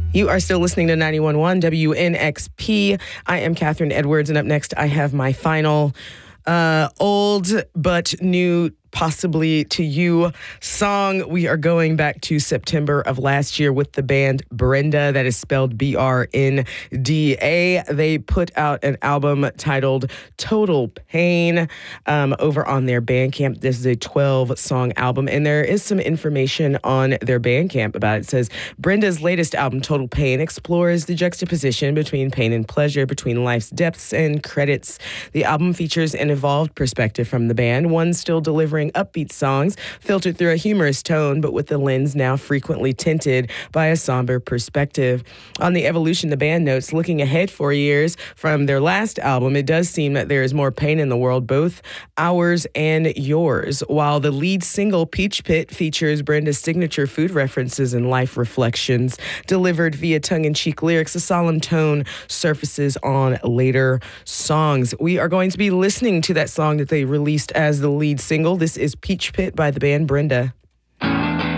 You are still listening to 91.1 WNXP. I am Catherine Edwards, and up next I have my final old but new, possibly to you, song. We are going back to September of last year with the band Brenda. That is spelled Brnda. They put out an album titled Total Pain over on their Bandcamp. This is a 12-song album, and there is some information on their Bandcamp about it. It says, Brenda's latest album, Total Pain, explores the juxtaposition between pain and pleasure, between life's depths and credits. The album features an evolved perspective from the band, one still delivering upbeat songs filtered through a humorous tone, but with the lens now frequently tinted by a somber perspective. On the evolution, the band notes, looking ahead 4 years from their last album, it does seem that there is more pain in the world, both ours and yours. While the lead single, Peach Pit, features Brenda's signature food references and life reflections, delivered via tongue-in-cheek lyrics, a solemn tone surfaces on later songs. We are going to be listening to that song that they released as the lead single. This is Peach Pit by the band Brenda.